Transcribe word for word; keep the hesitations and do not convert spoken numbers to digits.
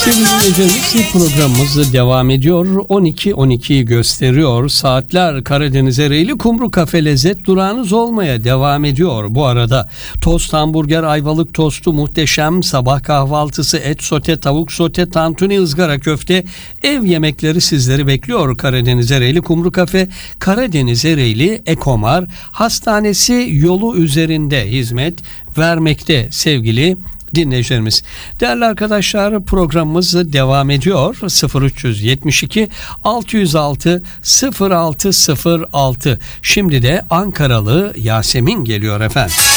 Sevgili dinleyicilerimiz, programımız devam ediyor. on iki on ikiyi gösteriyor. Saatler Karadeniz Ereğli Kumru Kafe lezzet durağınız olmaya devam ediyor. Bu arada tost, hamburger, ayvalık tostu, muhteşem sabah kahvaltısı, et sote, tavuk sote, tantuni, ızgara köfte, ev yemekleri sizleri bekliyor. Karadeniz Ereğli Kumru Kafe, Karadeniz Ereğli Ekomar Hastanesi yolu üzerinde hizmet vermekte sevgili dinleyicilerimiz. Değerli arkadaşlar, programımız devam ediyor. sıfır üç yetmiş iki altı yüz altı sıfır altı sıfır altı. Şimdi de Ankaralı Yasemin geliyor efendim.